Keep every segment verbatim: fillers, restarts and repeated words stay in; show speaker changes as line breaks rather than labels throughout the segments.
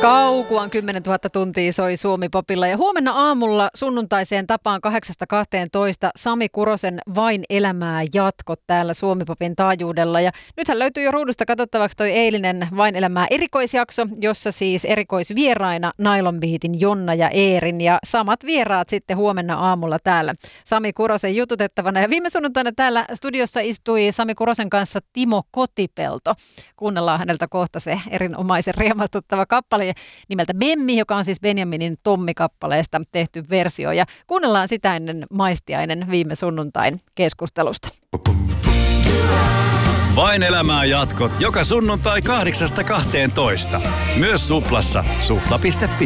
Kaukuan kymmenentuhatta tuntia soi Suomi-popilla ja huomenna aamulla sunnuntaiseen tapaan kahdeksasta kahteentoista Sami Kurosen Vain elämää jatkot täällä Suomi-popin taajuudella. Ja nythän löytyy jo ruudusta katsottavaksi toi eilinen Vain elämää erikoisjakso, jossa siis erikoisvieraina Nylon Beatin Jonna ja Eerin ja samat vieraat sitten huomenna aamulla täällä Sami Kurosen jututettavana. Ja viime sunnuntaina täällä studiossa istui Sami Kurosen kanssa Timo Kotipelto. Kuunnellaan häneltä kohta se erinomaisen riemastuttava kappale nimeltä Bemmi, joka on siis Benjaminin Tommi-kappaleesta tehty versio. Ja kuunnellaan sitä ennen maistiainen viime sunnuntain keskustelusta.
Vain elämää jatkot joka sunnuntai kahdeksasta kahteentoista. Myös Suplassa. supla piste fi.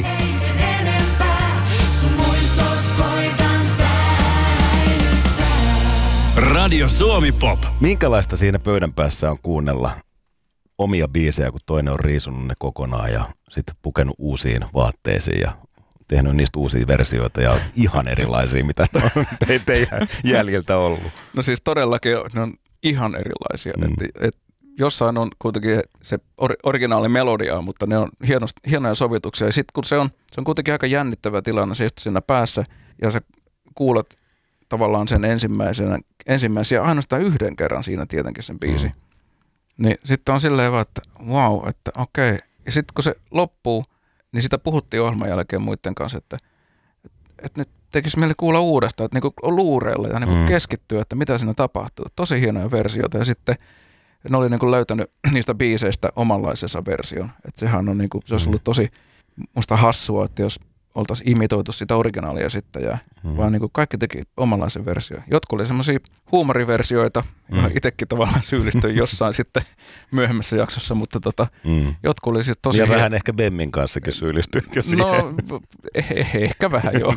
Radio Suomi Pop.
Minkälaista siinä pöydän päässä on kuunnella omia biisejä, kun toinen on riisunut ne kokonaan ja sitten pukenut uusiin vaatteisiin ja tehnyt niistä uusia versioita ja ihan erilaisia, mitä ne on te- teidän jäljiltä ollut?
No siis todellakin ne on ihan erilaisia. Mm. Et, et jossain on kuitenkin se or, originaali melodia, mutta ne on hienost, hienoja sovituksia. Ja sitten kun se on, se on kuitenkin aika jännittävä tilanne, se istuu siinä päässä ja sä kuulet tavallaan sen ensimmäisenä, ensimmäisiä ainoastaan yhden kerran siinä tietenkin sen biisi. Mm. Niin sitten on silleen vaan, että wow, että okei. Ja sitten kun se loppuu, niin sitä puhuttiin ohjelman jälkeen muiden kanssa, että, että nyt tekisi mieli kuulla uudestaan, että niinku luureilla ja niinku mm. keskittyä, että mitä siinä tapahtuu. Tosi hienoja versioita ja sitten ne oli niinku löytänyt niistä biiseistä omanlaisensa version. Että sehän on niinku, se olisi ollut tosi musta hassua, että jos oltaisiin imitoitu sitä originaalia sitten, ja mm. vaan niin kuin kaikki teki omanlaisen version. Jotkut oli semmoisia huumoriversioita, mm. johon itsekin tavallaan syyllistyi jossain sitten myöhemmässä jaksossa, mutta tota, mm. jotkut oli sitten tosi...
Ja vähän ehkä Bemmin kanssakin syyllistyit jo siihen.
No, eh, ehkä vähän joo.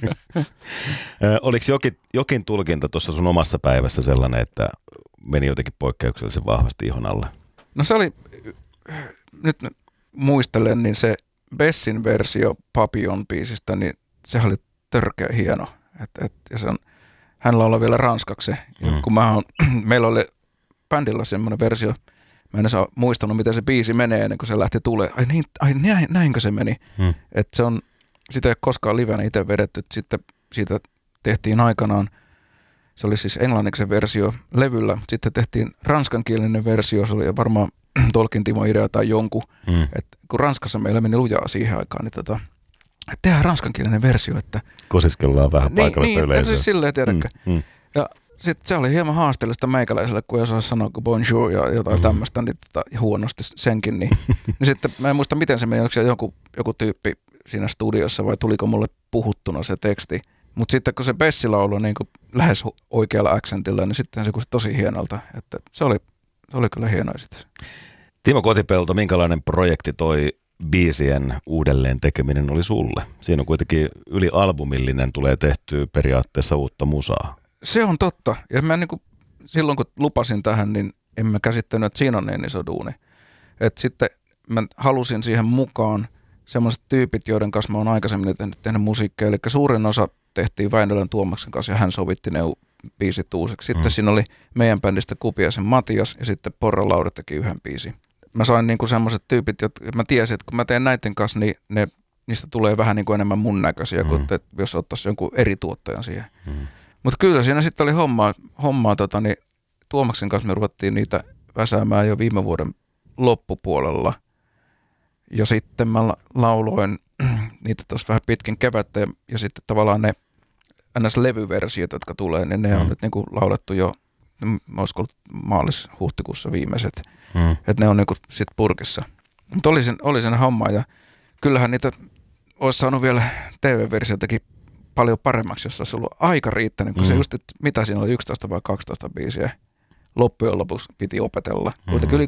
Oliko jokin, jokin tulkinta tuossa sun omassa päivässä sellainen, että meni jotenkin poikkeuksellisen vahvasti ihon alle?
No se oli, nyt muistelen, niin se Bessin versio Papillon biisistä, niin sehän oli törkeä hieno. Et, et, ja se on, hän laulaa vielä ranskaksi. Mm. Kun mä oon, meillä oli bändillä semmoinen versio, mä en saa muistanut, miten se biisi menee ennen kuin se lähti tulemaan. Ai, niin, ai näin, näinkö se meni? Mm. Et se on, sitä ei ole koskaan livenä itse vedetty. Sitten siitä tehtiin aikanaan, se oli siis englanniksi versio levyllä. Sitten tehtiin ranskankielinen versio, se oli varmaan Tolkin Timo idea tai jonkun, mm. että kun Ranskassa meillä meni lujaa siihen aikaan, niin tota, että tehdään ranskankielinen versio, että...
Kosiskellaan vähän
niin,
paikallista
niin,
yleisöä.
Niin, siis silleen tiedäkö. Mm, mm. Ja sitten se oli hieman haasteellista meikäläiselle, kun ei osaa sanoa kuin bonjour ja jotain mm. tämmöistä, niin tota, huonosti senkin. Niin, niin sitten mä en muista, miten se meni, oliko se joku, joku tyyppi siinä studiossa vai tuliko mulle puhuttuna se teksti. Mutta sitten kun se Bessi lauloi niin kuin lähes oikealla accentilla, niin sitten se kuulosti tosi hienolta, että se oli... Se oli kyllä hienoa sitten.
Timo Kotipelto, minkälainen projekti toi biisien uudelleen tekeminen oli sulle? Siinä on kuitenkin yli albumillinen, tulee tehtyä periaatteessa uutta musaa.
Se on totta. Ja mä niin kuin, silloin kun lupasin tähän, niin en mä käsittänyt, että siinä on niin iso duuni. Et sitten mä halusin siihen mukaan sellaiset tyypit, joiden kanssa mä oon aikaisemmin tehnyt, tehnyt musiikkia. Eli suurin osa tehtiin Väinölän Tuomaksen kanssa ja hän sovitti ne biisit uusiksi. Sitten mm. siinä oli meidän bändistä Kupiaisen Matias ja sitten Porra Lauri teki yhden biisin. Mä sain niinku semmoiset tyypit, jotka mä tiesin, että kun mä teen näiden kanssa, niin ne, niistä tulee vähän niinku enemmän mun näköisiä, mm. kuin että jos ottaisi jonkun eri tuottajan siihen. Mm. Mutta kyllä siinä sitten oli hommaa, hommaa tota, niin Tuomaksen kanssa me ruvettiin niitä väsäämään jo viime vuoden loppupuolella. Ja sitten mä lauloin niitä tuossa vähän pitkin kevättä ja, ja sitten tavallaan ne ns. Levyversiot, jotka tulee, niin ne mm. on nyt niinku laulettu jo, olisiko ollut maalis-huhtikuussa viimeiset, mm. että ne on niinku sit purkissa. Mutta oli sen, oli sen homma ja kyllähän niitä olisi saanut vielä T V-versioitakin paljon paremmaksi, jos olisi ollut aika riittänyt, kun mm. se just, että mitä siinä oli yksitoista vai kaksitoista biisiä loppujen lopuksi piti opetella. Kuitenkin yli